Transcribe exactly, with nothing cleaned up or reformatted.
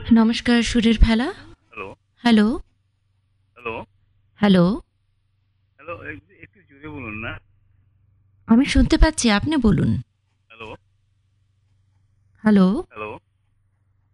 নমস্কার, সুরের ফেলা। Hello, hello, hello, hello. Hello, এক একটু জোরে বলুন না। আমি শুনতে পাচ্ছি, আপনি বলুন। Hello, hello, hello.